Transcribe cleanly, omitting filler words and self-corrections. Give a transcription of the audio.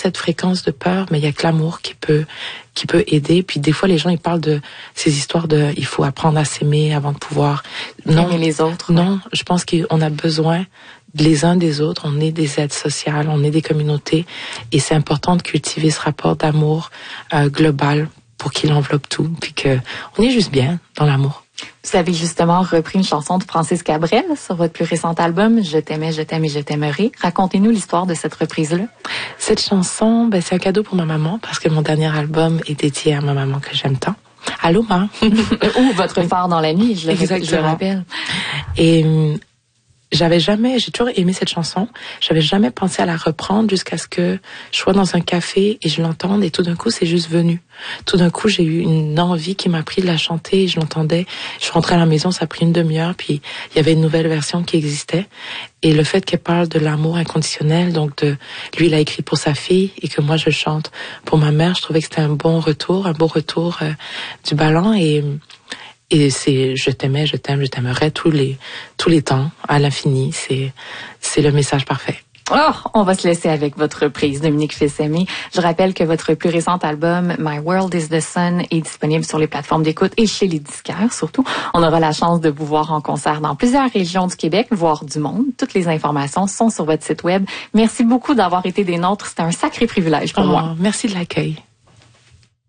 cette fréquence de peur, mais il y a que l'amour qui peut aider. Puis des fois, les gens, ils parlent de ces histoires de il faut apprendre à s'aimer avant de pouvoir aimer les autres. Non, je pense qu'on a besoin les uns des autres. On est des êtres sociales, on est des communautés, et c'est important de cultiver ce rapport d'amour global pour qu'il enveloppe tout, puis que on est juste bien dans l'amour. Vous avez justement repris une chanson de Francis Cabrel sur votre plus récent album, Je t'aimais, je t'aime et je t'aimerai. Racontez-nous l'histoire de cette reprise-là. Cette chanson, c'est un cadeau pour ma maman, parce que mon dernier album est dédié à ma maman que j'aime tant. Allô, ma? Ou votre phare dans la nuit, je le rappelle. Et j'ai toujours aimé cette chanson. J'avais jamais pensé à la reprendre jusqu'à ce que je sois dans un café et je l'entende, et tout d'un coup, c'est juste venu. Tout d'un coup, j'ai eu une envie qui m'a pris de la chanter, et je l'entendais. Je suis rentrée à la maison, ça a pris une demi-heure, puis il y avait une nouvelle version qui existait. Et le fait qu'elle parle de l'amour inconditionnel, donc lui, il a écrit pour sa fille, et que moi, je chante pour ma mère, je trouvais que c'était un beau retour du ballon, et c'est je t'aimais, je t'aime, je t'aimerai tous les temps, à l'infini. C'est le message parfait. Oh, on va se laisser avec votre reprise, Dominique Fils-Aimé. Je rappelle que votre plus récent album, My World is the Sun, est disponible sur les plateformes d'écoute et chez les disquaires surtout. On aura la chance de vous voir en concert dans plusieurs régions du Québec, voire du monde. Toutes les informations sont sur votre site web. Merci beaucoup d'avoir été des nôtres. C'était un sacré privilège pour moi. Merci de l'accueil.